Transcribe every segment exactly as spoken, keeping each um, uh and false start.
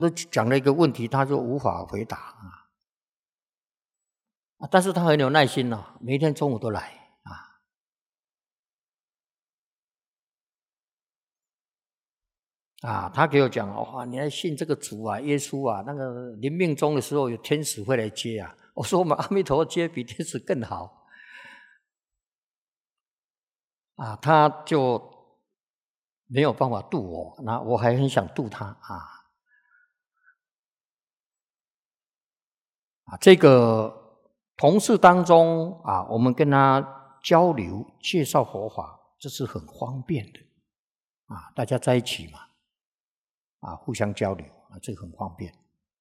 都讲了一个问题，他就无法回答啊。但是他很有耐心呐、啊，每天中午都来啊。啊，他给我讲哇，你还信这个主啊，耶稣啊，那个临命终的时候有天使会来接啊。我说我们阿弥陀佛接比天使更好。啊，他就没有办法度我，那我还很想度他啊。啊，这个同事当中啊，我们跟他交流、介绍佛法，这是很方便的啊。大家在一起嘛，啊，互相交流啊，这个很方便。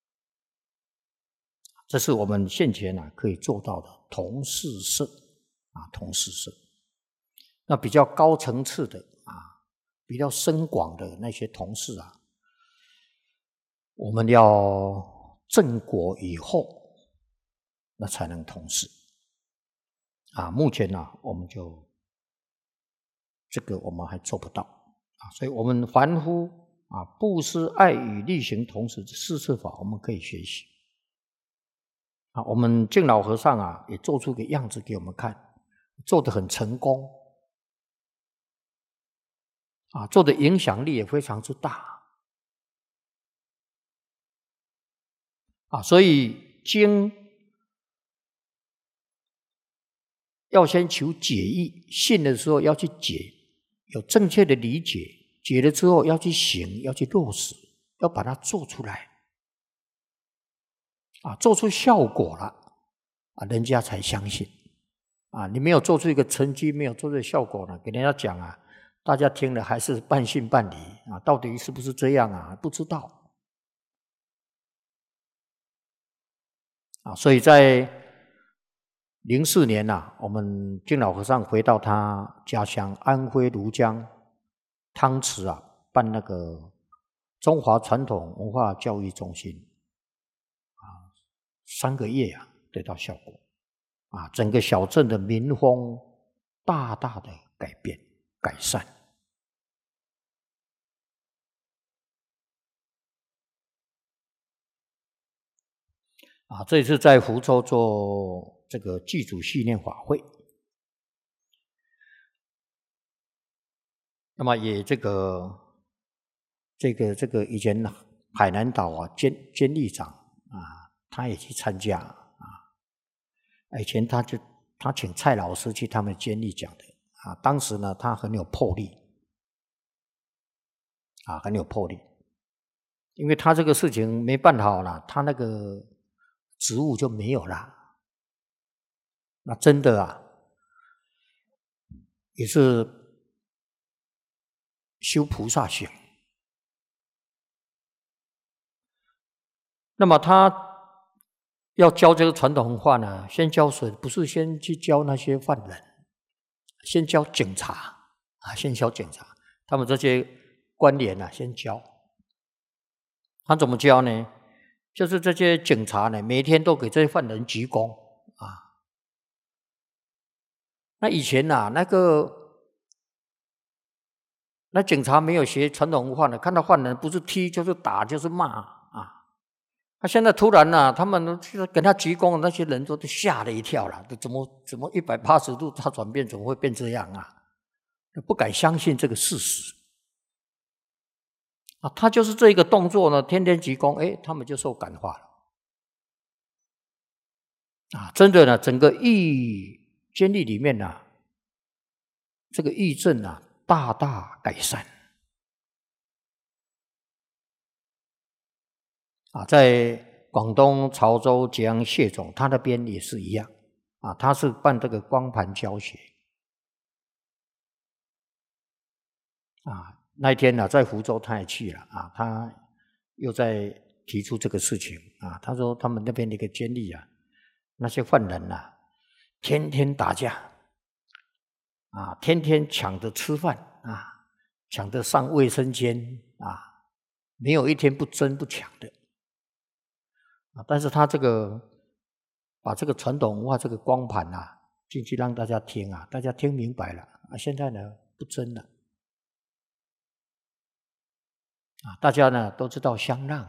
这是我们现前啊可以做到的同事社啊，同事社。那比较高层次的啊，比较深广的那些同事啊，我们要正果以后，那才能同事啊。目前呢、啊，我们就这个我们还做不到啊，所以我们凡夫啊，布施、爱与力行同时四次法，我们可以学习啊。我们净老和尚啊，也做出个样子给我们看，做得很成功。啊，做的影响力也非常之大啊，所以经要先求解义，信的时候要去解，有正确的理解，解了之后要去行，要去落实，要把它做出来啊，做出效果了啊，人家才相信啊。你没有做出一个成绩，没有做出效果呢，给人家讲啊。大家听了还是半信半疑啊，到底是不是这样啊？不知道啊，所以在零四年呐、啊，我们净老和尚回到他家乡安徽庐江汤池啊，办那个中华传统文化教育中心啊，三个月啊得到效果啊，整个小镇的民风大大的改变。改善啊！这次在福州做这个祭祖系念法会，那么也这个这个这个以前海南岛啊监监理长啊，他也去参加啊。以前他就他请蔡老师去他们监理讲的啊，当时呢他很有魄力。啊，很有魄力，因为他这个事情没办好了，他那个职务就没有了。那真的啊，也是修菩萨行。那么他要教这个传统文化呢，先教谁？不是先去教那些犯人，先教警察啊，先教警察，他们这些官员啊，先教。他怎么教呢？就是这些警察呢，每天都给这些犯人鞠躬啊。那以前呐、啊，那个那警察没有学传统文化的，看到犯人不是踢就是打就是骂啊。他现在突然呐、啊，他们跟他鞠躬，那些人都吓了一跳了，怎么怎么一百八十度大转变，怎么会变这样啊？不敢相信这个事实。啊，他就是这一个动作呢，天天鞠躬，哎，他们就受感化了。啊，真的呢，整个义监狱里面呢、啊，这个义政啊，大大改善。啊，在广东潮州揭阳谢总，他那边也是一样。啊，他是办这个光盘教学。啊。那一天呢、啊，在福州他也去了啊，他又在提出这个事情啊。他说他们那边的一个监狱啊，那些犯人呐、啊，天天打架啊，天天抢着吃饭啊，抢着上卫生间啊，没有一天不争不抢的啊。但是他这个把这个传统文化这个光盘啊进去让大家听啊，大家听明白了啊，现在呢不争了。啊，大家呢都知道相让